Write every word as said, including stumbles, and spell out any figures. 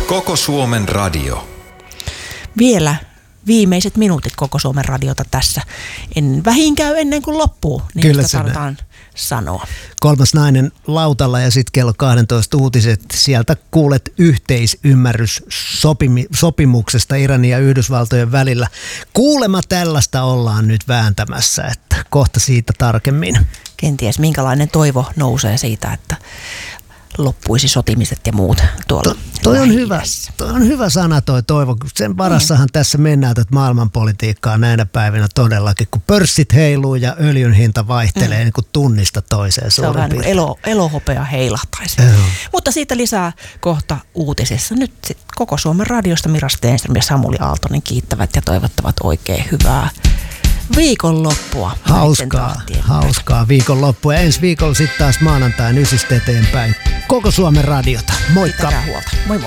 Koko Suomen radio. Vielä viimeiset minuutit Koko Suomen radiota tässä. En vähin käy ennen kuin loppuu, niin Kyllä sitä saadaan sanoa. Kolmas nainen lautalla ja sitten kello kaksitoista uutiset. Sieltä kuulet yhteisymmärrys sopimi, sopimuksesta Iranin ja Yhdysvaltojen välillä. Kuulemma tällaista ollaan nyt vääntämässä, että kohta siitä tarkemmin. Kenties minkälainen toivo nousee siitä, että loppuisi sotimiset ja muut tuolla. To, toi, on hyvä, toi on hyvä sana toi toivo. Sen varassahan mm. tässä mennään tätä maailmanpolitiikkaa näinä päivinä todellakin, kun pörssit heiluu ja öljyn hinta vaihtelee mm. niin kuin tunnista toiseen. Se on vähän niin kuin elo, elohopea heilahtaisi. Joo. Mutta siitä lisää kohta uutisissa. Nyt sit Koko Suomen radiosta Mira Stenström ja Samuli Aaltonen kiittävät ja toivottavat oikein hyvää viikonloppua. Hauskaa, hauskaa viikonloppua. Ja ensi viikolla sitten taas maanantain ysistä eteenpäin. Koko Suomen radiota. Moikka! Pitäkää huolta. Moi moi!